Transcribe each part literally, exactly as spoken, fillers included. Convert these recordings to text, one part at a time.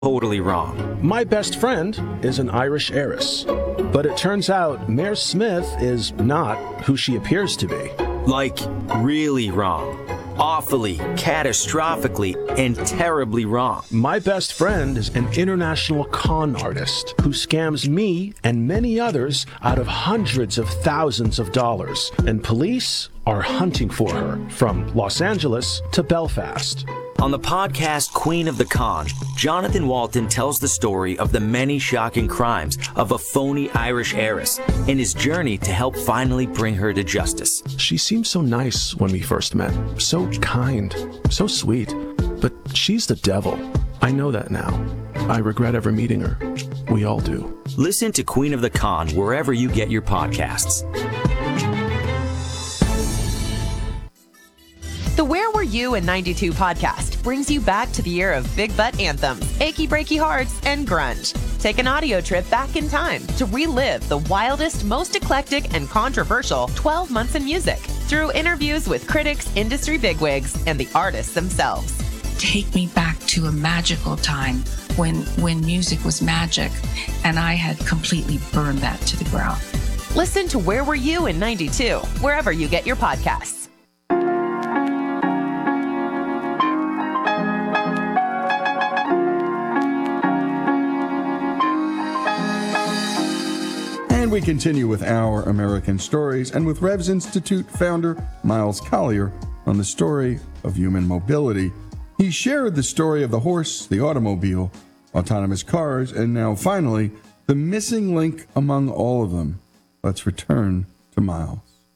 totally wrong. My best friend is an Irish heiress, but it turns out Mayor Smith is not who she appears to be. Like, really wrong. Awfully, catastrophically, and terribly wrong. My best friend is an international con artist who scams me and many others out of hundreds of thousands of dollars, and police are hunting for her from Los Angeles to Belfast. On the podcast Queen of the Con, Jonathan Walton tells the story of the many shocking crimes of a phony Irish heiress and his journey to help finally bring her to justice. She seemed so nice when we first met, so kind, so sweet, but she's the devil. I know that now. I regret ever meeting her. We all do. Listen to Queen of the Con wherever you get your podcasts. The Where Were You in ninety-two podcast brings you back to the era of big butt anthems, achy breaky hearts, and grunge. Take an audio trip back in time to relive the wildest, most eclectic, and controversial twelve months in music through interviews with critics, industry bigwigs, and the artists themselves. Take me back to a magical time when, when music was magic, and I had completely burned that to the ground. Listen to Where Were You in ninety-two, wherever you get your podcasts. And we continue with our American stories and with Revs Institute founder Miles Collier on the story of human mobility. He shared the story of the horse, the automobile, autonomous cars, and now finally, the missing link among all of them. Let's return to Miles.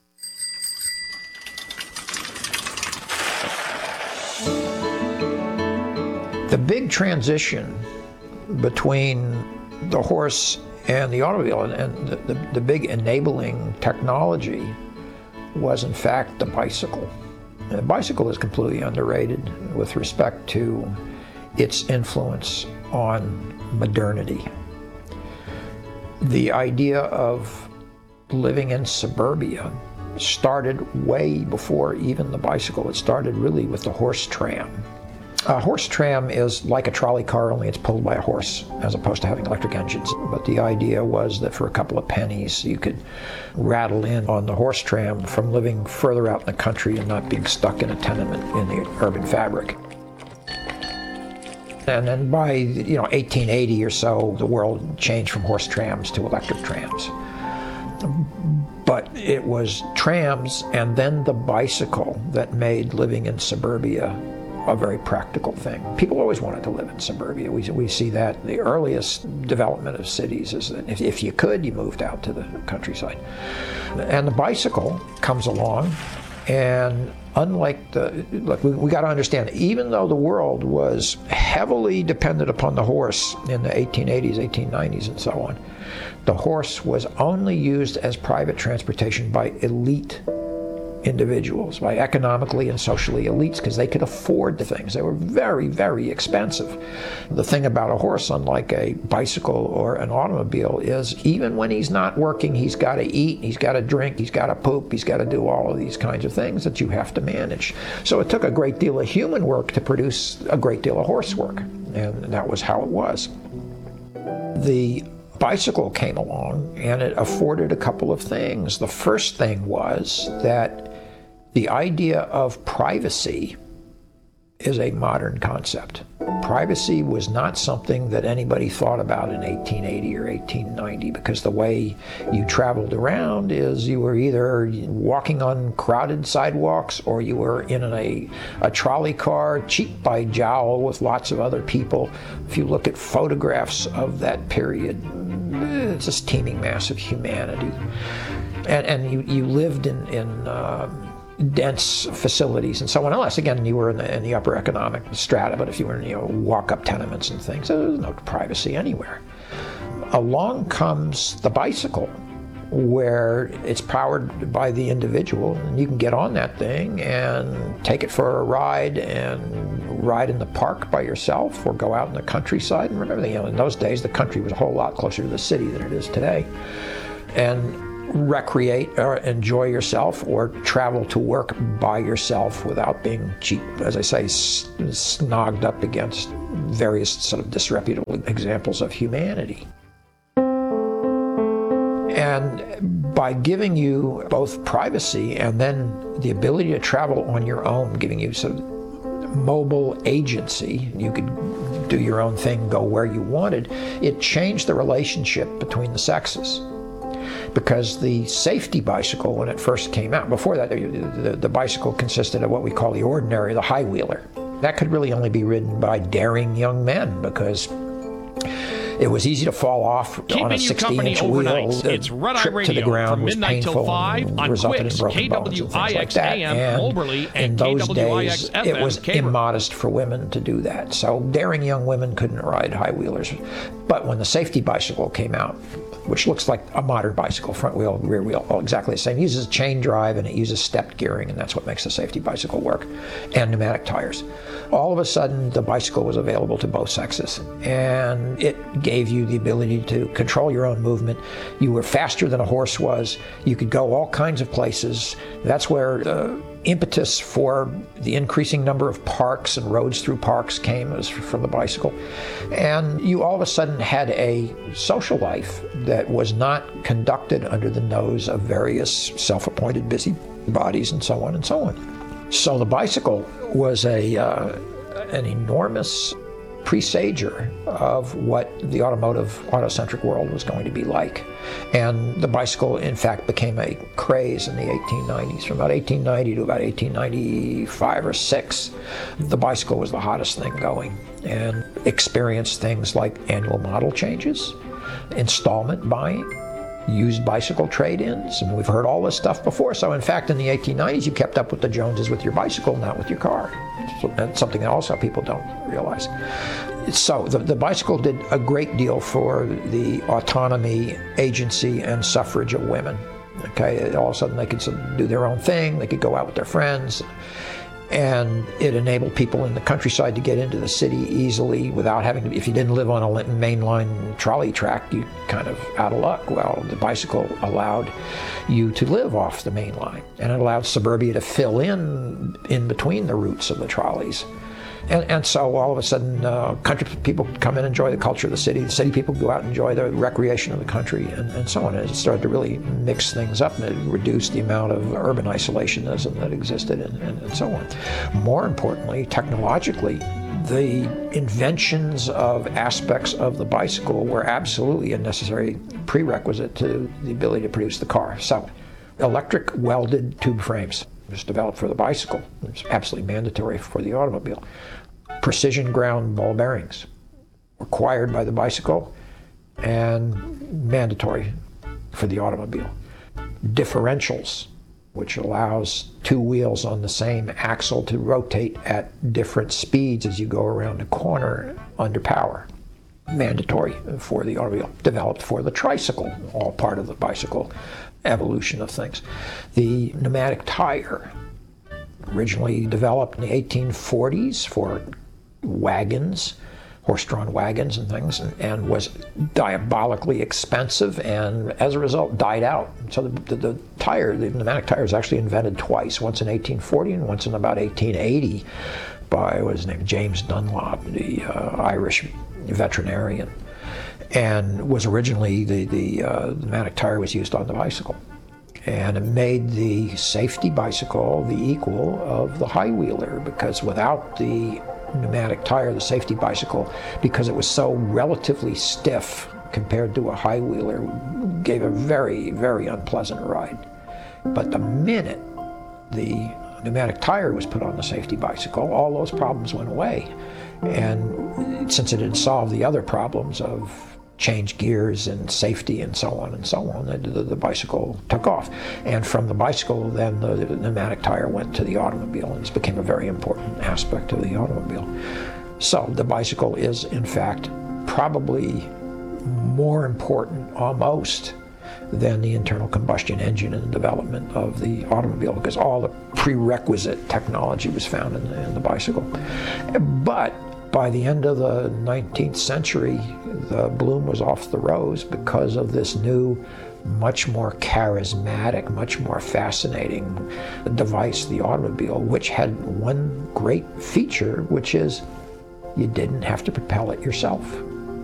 The big transition between the horse and the automobile, and, and the, the, the big enabling technology was in fact the bicycle. And the bicycle is completely underrated with respect to its influence on modernity. The idea of living in suburbia started way before even the bicycle. It started really with the horse tram. A horse tram is like a trolley car, only it's pulled by a horse as opposed to having electric engines. But the idea was that for a couple of pennies you could rattle in on the horse tram from living further out in the country and not being stuck in a tenement in the urban fabric. And then by you know eighteen eighty or so, the world changed from horse trams to electric trams. But it was trams and then the bicycle that made living in suburbia a very practical thing. People always wanted to live in suburbia. We, we see that the earliest development of cities is that if, if you could, you moved out to the countryside. And the bicycle comes along, and unlike the, look, we, we got to understand, even though the world was heavily dependent upon the horse in the eighteen eighties, eighteen nineties, and so on, the horse was only used as private transportation by elite individuals, by economically and socially elites, because they could afford the things. They were very, very expensive. The thing about a horse, unlike a bicycle or an automobile, is even when he's not working, he's got to eat, he's got to drink, he's got to poop, he's got to do all of these kinds of things that you have to manage. So it took a great deal of human work to produce a great deal of horse work, and that was how it was. The bicycle came along and it afforded a couple of things. The first thing was that the idea of privacy is a modern concept. Privacy was not something that anybody thought about in eighteen eighty or eighteen ninety, because the way you traveled around is you were either walking on crowded sidewalks or you were in a, a trolley car, cheek by jowl with lots of other people. If you look at photographs of that period, it's this teeming mass of humanity. And, and you, you lived in, in uh, dense facilities and so on. Unless, again, you were in the, in the upper economic strata, but if you were in, you know, walk-up tenements and things, there was no privacy anywhere. Along comes the bicycle, where it's powered by the individual, and you can get on that thing and take it for a ride and ride in the park by yourself or go out in the countryside. And remember, you know, in those days, the country was a whole lot closer to the city than it is today. And recreate or enjoy yourself or travel to work by yourself without being cheap, as I say, s- snogged up against various sort of disreputable examples of humanity. And by giving you both privacy and then the ability to travel on your own, giving you sort of mobile agency, you could do your own thing, go where you wanted, it changed the relationship between the sexes. Because the safety bicycle, when it first came out, before that, the, the, the bicycle consisted of what we call the ordinary, the high wheeler. That could really only be ridden by daring young men because it was easy to fall off Keeping on a you sixty company inch overnight. wheel. The It's Red Eye trip Radio to the ground from was midnight till painful five and on resulted in Quicks, broken bones and things like K W I X that. A M And Moberly and in those K W I X days, F it M was Cameron. immodest for women to do that. So daring young women couldn't ride high wheelers. But when the safety bicycle came out, which looks like a modern bicycle, front wheel, rear wheel, all exactly the same. It uses chain drive and it uses stepped gearing, and that's what makes the safety bicycle work, and pneumatic tires. All of a sudden, the bicycle was available to both sexes, and it gave you the ability to control your own movement. You were faster than a horse was. You could go all kinds of places. That's where the impetus for the increasing number of parks and roads through parks came, was from the bicycle. And you all of a sudden had a social life that was not conducted under the nose of various self-appointed busybodies and so on and so on. So the bicycle was a uh, an enormous presager of what the automotive, autocentric world was going to be like. And the bicycle, in fact, became a craze in the eighteen nineties. From about eighteen ninety to about eighteen ninety-five or six, the bicycle was the hottest thing going, and experienced things like annual model changes, installment buying, used bicycle trade-ins, and we've heard all this stuff before. So in fact, in the eighteen nineties, you kept up with the Joneses with your bicycle, not with your car. So that's something that also people don't realize. So the, the bicycle did a great deal for the autonomy, agency, and suffrage of women. Okay, all of a sudden they could sort of do their own thing, they could go out with their friends, and it enabled people in the countryside to get into the city easily without having to, if you didn't live on a mainline trolley track, you kind of out of luck. Well, the bicycle allowed you to live off the main line, and it allowed suburbia to fill in in between the routes of the trolleys. And, and so all of a sudden, uh, country people come in and enjoy the culture of the city. The city people go out and enjoy the recreation of the country, and, and so on. And it started to really mix things up, and it reduced the amount of urban isolationism that existed, and, and, and so on. More importantly, technologically, the inventions of aspects of the bicycle were absolutely a necessary prerequisite to the ability to produce the car. So, electric welded tube frames was developed for the bicycle. It was absolutely mandatory for the automobile. Precision ground ball bearings, required by the bicycle and mandatory for the automobile. Differentials, which allows two wheels on the same axle to rotate at different speeds as you go around a corner under power. Mandatory for the automobile. Developed for the tricycle, all part of the bicycle evolution of things. The pneumatic tire, originally developed in the eighteen forties for wagons, horse-drawn wagons and things, and, and was diabolically expensive, and as a result died out. So the, the, the tire, the pneumatic tire, was actually invented twice, once in eighteen forty and once in about eighteen eighty by, what was his name, James Dunlop, the uh, Irish veterinarian, and was originally, the, the uh, pneumatic tire was used on the bicycle. And it made the safety bicycle the equal of the high wheeler, because without the pneumatic tire, the safety bicycle, because it was so relatively stiff compared to a high wheeler, gave a very, very unpleasant ride. But the minute the pneumatic tire was put on the safety bicycle, all those problems went away. And since it had solved the other problems of change gears and safety and so on and so on, the, the, the bicycle took off. And from the bicycle, then the, the pneumatic tire went to the automobile, and it became a very important aspect of the automobile. So the bicycle is, in fact, probably more important almost than the internal combustion engine in the development of the automobile, because all the prerequisite technology was found in the, in the bicycle. But by the end of the nineteenth century, the bloom was off the rose because of this new, much more charismatic, much more fascinating device, the automobile, which had one great feature, which is you didn't have to propel it yourself.